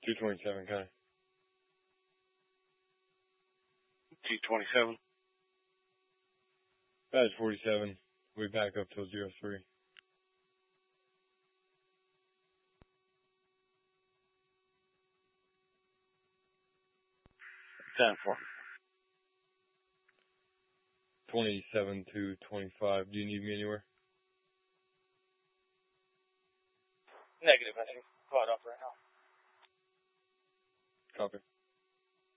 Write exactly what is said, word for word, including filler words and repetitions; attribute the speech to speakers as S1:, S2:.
S1: two twenty-seven, kind of.
S2: two twenty-seven.
S1: Badge forty-seven. We back up till zero three.
S2: ten four.
S1: twenty-seven to twenty-five. Do you need me anywhere?
S2: Negative, I think. Caught up right now.
S1: Copy.